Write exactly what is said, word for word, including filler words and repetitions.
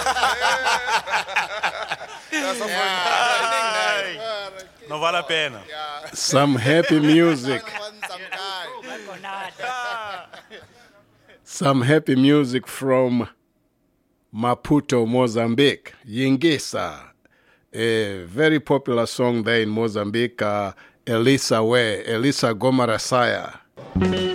Não vale a pena. Some happy music. Some happy music from Maputo, Mozambique. Yingisa. A very popular song there in Mozambique. Uh, Elisa Way, Elisa Gomarasaya.